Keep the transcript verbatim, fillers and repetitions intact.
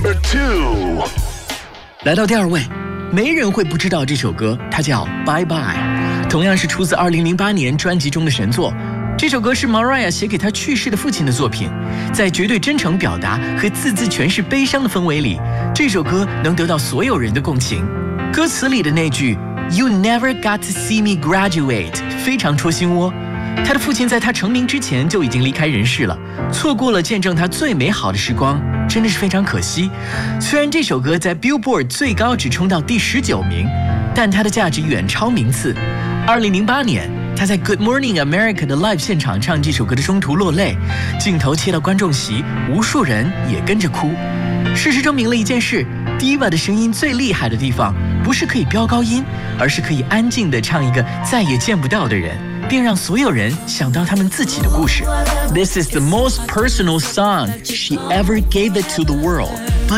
Number two， 来到第二位，没人会不知道这首歌，它叫 Bye Bye， 同样是出自二零零八年专辑中的神作。这首歌是 Mariah 写给她去世的父亲的作品，在绝对真诚表达和字字全是悲伤的氛围里，这首歌能得到所有人的共情。歌词里的那句 You never got to see me graduate 非常戳心窝。他的父亲在他成名之前就已经离开人世了，错过了见证他最美好的时光，真的是非常可惜。虽然这首歌在 Billboard 最高只冲到第十九名，但它的价值远超名次。二零零八年，他在 Good Morning America 的 live 现场唱这首歌的中途落泪，镜头切到观众席，无数人也跟着哭。事实证明了一件事 ，Diva 的声音最厉害的地方，不是可以飙高音，而是可以安静地唱一个再也见不到的人，并让所有人想到他们自己的故事。This is the most personal song she ever gave it to the world.